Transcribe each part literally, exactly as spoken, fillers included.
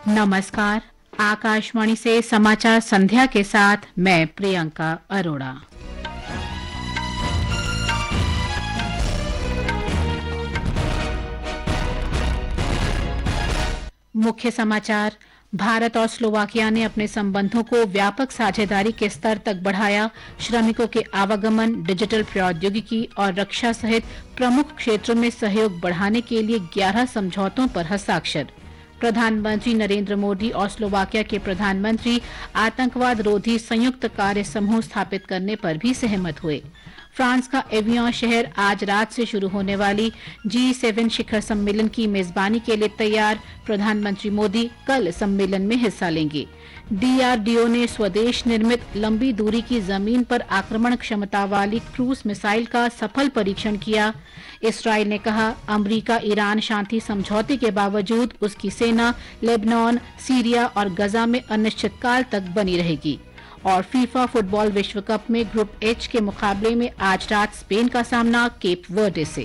नमस्कार। आकाशवाणी से समाचार संध्या के साथ मैं प्रियंका अरोड़ा। मुख्य समाचार। भारत और स्लोवाकिया ने अपने संबंधों को व्यापक साझेदारी के स्तर तक बढ़ाया। श्रमिकों के आवागमन, डिजिटल प्रौद्योगिकी और रक्षा सहित प्रमुख क्षेत्रों में सहयोग बढ़ाने के लिए ग्यारह समझौतों पर हस्ताक्षर। प्रधानमंत्री नरेंद्र मोदी और स्लोवाकिया के प्रधानमंत्री आतंकवाद रोधी संयुक्त कार्य समूह स्थापित करने पर भी सहमत हुए। फ्रांस का एवियन शहर आज रात से शुरू होने वाली जी सेवन शिखर सम्मेलन की मेजबानी के लिए तैयार। प्रधानमंत्री मोदी कल सम्मेलन में हिस्सा लेंगे। डीआरडीओ ने स्वदेश निर्मित लंबी दूरी की जमीन पर आक्रमण क्षमता वाली क्रूज मिसाइल का सफल परीक्षण किया। इसराइल ने कहा, अमेरिका ईरान शांति समझौते के बावजूद उसकी सेना लेबनान, सीरिया और गजा में अनिश्चितकाल तक बनी रहेगी। और फीफा फुटबॉल विश्व कप में ग्रुप एच के मुकाबले में आज रात स्पेन का सामना केप वर्डे से।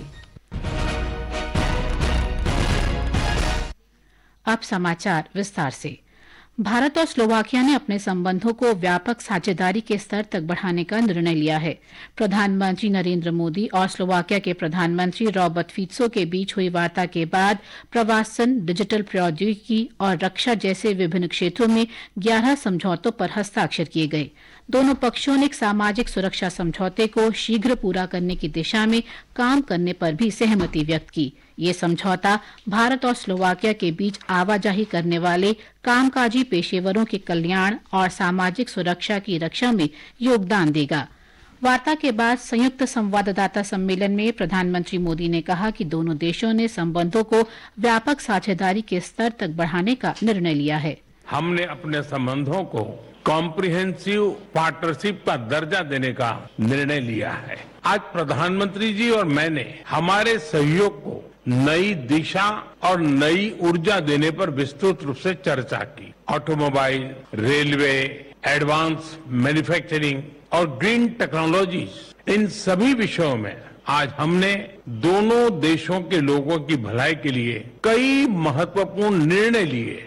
अब समाचार विस्तार से। भारत और स्लोवाकिया ने अपने संबंधों को व्यापक साझेदारी के स्तर तक बढ़ाने का निर्णय लिया है। प्रधानमंत्री नरेंद्र मोदी और स्लोवाकिया के प्रधानमंत्री रॉबर्ट फीत्सो के बीच हुई वार्ता के बाद प्रवासन, डिजिटल प्रौद्योगिकी और रक्षा जैसे विभिन्न क्षेत्रों में ग्यारह समझौतों पर हस्ताक्षर किए गए। दोनों पक्षों ने एक सामाजिक सुरक्षा समझौते को शीघ्र पूरा करने की दिशा में काम करने पर भी सहमति व्यक्त की। ये समझौता भारत और स्लोवाकिया के बीच आवाजाही करने वाले कामकाजी पेशेवरों के कल्याण और सामाजिक सुरक्षा की रक्षा में योगदान देगा। वार्ता के बाद संयुक्त संवाददाता सम्मेलन में प्रधानमंत्री मोदी ने कहा कि दोनों देशों ने संबंधों को व्यापक साझेदारी के स्तर तक बढ़ाने का निर्णय लिया है। हमने अपने संबंधों को कॉम्प्रिहेंसिव पार्टनरशिप का दर्जा देने का निर्णय लिया है। आज प्रधानमंत्री जी और मैंने हमारे सहयोग को नई दिशा और नई ऊर्जा देने पर विस्तृत रूप से चर्चा की। ऑटोमोबाइल, रेलवे, एडवांस मैन्युफैक्चरिंग और ग्रीन टेक्नोलॉजीज, इन सभी विषयों में आज हमने दोनों देशों के लोगों की भलाई के लिए कई महत्वपूर्ण निर्णय लिए।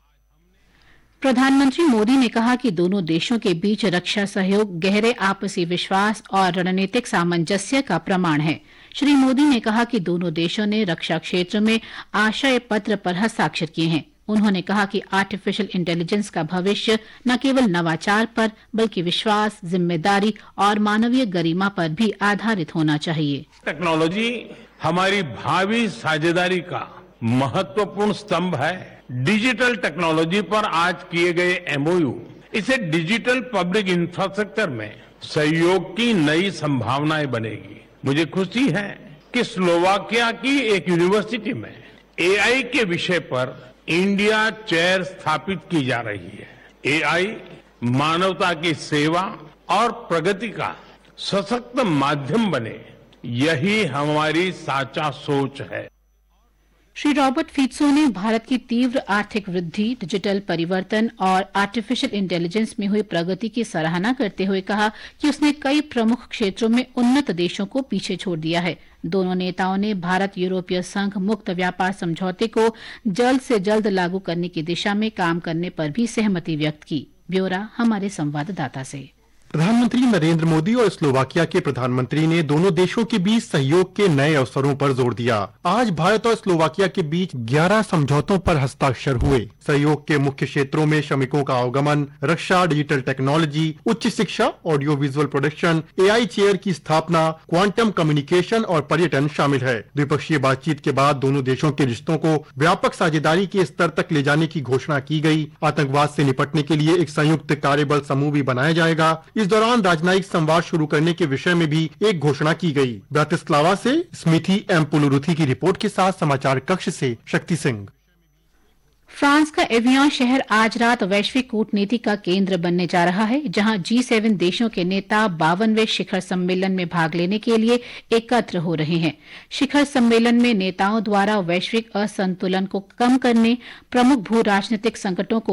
प्रधानमंत्री मोदी ने कहा कि दोनों देशों के बीच रक्षा सहयोग गहरे आपसी विश्वास और रणनीतिक सामंजस्य का प्रमाण है। श्री मोदी ने कहा कि दोनों देशों ने रक्षा क्षेत्र में आशय पत्र पर हस्ताक्षर किए हैं। उन्होंने कहा कि आर्टिफिशियल इंटेलिजेंस का भविष्य न केवल नवाचार पर बल्कि विश्वास, जिम्मेदारी और मानवीय गरिमा पर भी आधारित होना चाहिए। टेक्नोलॉजी हमारी भावी साझेदारी का महत्वपूर्ण स्तंभ है। डिजिटल टेक्नोलॉजी पर आज किए गए एमओयू इसे डिजिटल पब्लिक इंफ्रास्ट्रक्चर में सहयोग की नई संभावनाएं बनेगी। मुझे खुशी है कि स्लोवाकिया की एक यूनिवर्सिटी में एआई के विषय पर इंडिया चेयर स्थापित की जा रही है। एआई मानवता की सेवा और प्रगति का सशक्त माध्यम बने, यही हमारी साचा सोच है। श्री रॉबर्ट फीत्सो ने भारत की तीव्र आर्थिक वृद्धि, डिजिटल परिवर्तन और आर्टिफिशियल इंटेलिजेंस में हुई प्रगति की सराहना करते हुए कहा कि उसने कई प्रमुख क्षेत्रों में उन्नत देशों को पीछे छोड़ दिया है। दोनों नेताओं ने भारत यूरोपीय संघ मुक्त व्यापार समझौते को जल्द से जल्द लागू करने की दिशा में काम करने पर भी सहमति व्यक्त की। ब्यौरा हमारे संवाददाता से। प्रधानमंत्री नरेंद्र मोदी और स्लोवाकिया के प्रधानमंत्री ने दोनों देशों के बीच सहयोग के नए अवसरों पर जोर दिया। आज भारत और स्लोवाकिया के बीच ग्यारह समझौतों पर हस्ताक्षर हुए। सहयोग के मुख्य क्षेत्रों में श्रमिकों का आवागमन, रक्षा, डिजिटल टेक्नोलॉजी, उच्च शिक्षा, audio visual production, AI chair की स्थापना, क्वांटम कम्युनिकेशन और पर्यटन शामिल है। द्विपक्षीय बातचीत के बाद दोनों देशों के रिश्तों को व्यापक साझेदारी के स्तर तक ले जाने की घोषणा की गई। आतंकवाद से निपटने के लिए एक संयुक्त कार्यबल समूह भी बनाया जाएगा। इस दौरान राजनयिक संवाद शुरू करने के विषय में भी एक घोषणा की गई। ब्रातिस्लावा से स्मिथी एम पुलुरुथी की रिपोर्ट के साथ समाचार कक्ष से शक्ति सिंह। फ्रांस का एवियन शहर आज रात वैश्विक कूटनीति का केंद्र बनने जा रहा है, जहां जी सेवन देशों के नेता बावनवें शिखर सम्मेलन में भाग लेने के लिए एकत्र हो रहे हैं। शिखर सम्मेलन में नेताओं द्वारा वैश्विक असंतुलन को कम करने, प्रमुख भू राजनीतिक संकटों को